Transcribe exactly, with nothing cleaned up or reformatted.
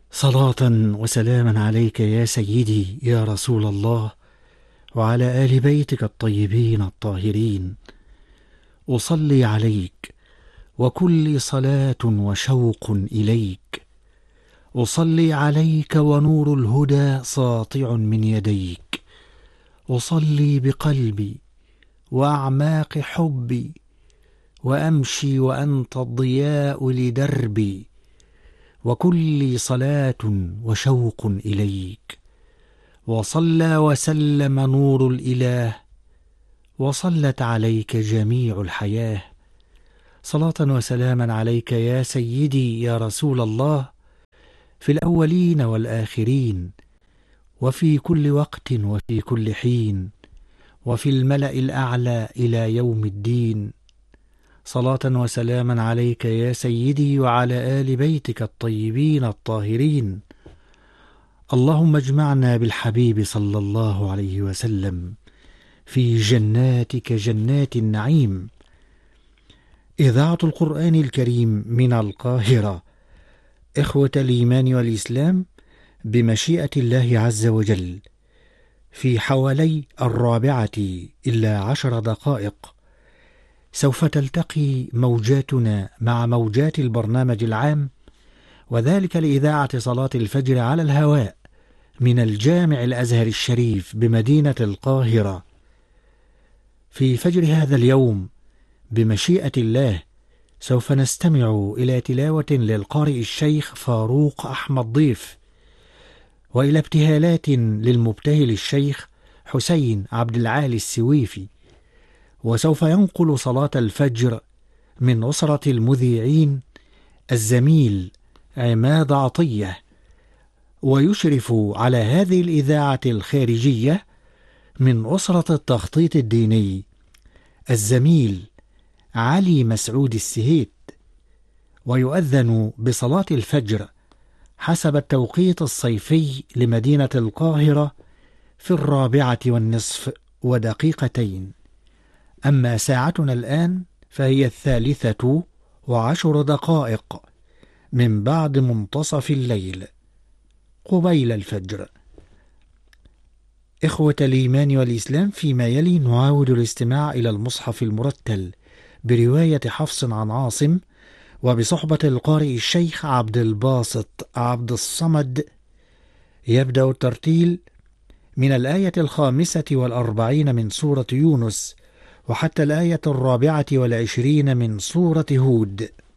صلاة وسلاما عليك يا سيدي يا رسول الله، وعلى آل بيتك الطيبين الطاهرين. أصلي عليك وكل صلاة وشوق إليك، أصلي عليك ونور الهدى ساطع من يديك، أصلي بقلبي وأعماق حبي، وأمشي وأنت الضياء لدربي، وكل صلاة وشوق إليك. وصلى وسلم نور الإله، وصلت عليك جميع الحياة. صلاة وسلاما عليك يا سيدي يا رسول الله، في الأولين والآخرين، وفي كل وقت وفي كل حين، وفي الملأ الأعلى إلى يوم الدين. صلاة وسلاما عليك يا سيدي وعلى آل بيتك الطيبين الطاهرين. اللهم اجمعنا بالحبيب صلى الله عليه وسلم في جناتك جنات النعيم. إذاعة القرآن الكريم من القاهرة، إخوة الإيمان والإسلام، بمشيئة الله عز وجل، في حوالي الرابعة إلا عشر دقائق سوف تلتقي موجاتنا مع موجات البرنامج العام، وذلك لإذاعة صلاة الفجر على الهواء من الجامع الأزهر الشريف بمدينة القاهرة. في فجر هذا اليوم بمشيئة الله سوف نستمع إلى تلاوة للقارئ الشيخ فاروق أحمد ضيف، وإلى ابتهالات للمبتهل الشيخ حسين عبد العالي السويفي. وسوف ينقل صلاة الفجر من أسرة المذيعين الزميل عماد عطية، ويشرف على هذه الإذاعة الخارجية من أسرة التخطيط الديني الزميل علي مسعود السهيت. ويؤذن بصلاة الفجر حسب التوقيت الصيفي لمدينة القاهرة في الرابعة والنصف ودقيقتين. أما ساعتنا الآن فهي الثالثة وعشر دقائق من بعد منتصف الليل قبيل الفجر. إخوة الإيمان والإسلام، فيما يلي نعاود الاستماع إلى المصحف المرتل برواية حفص عن عاصم، وبصحبة القارئ الشيخ عبد الباسط عبد الصمد. يبدأ الترتيل من الآية الخامسة والأربعين من سورة يونس وحتى الآية الرابعة والعشرين من سورة هود.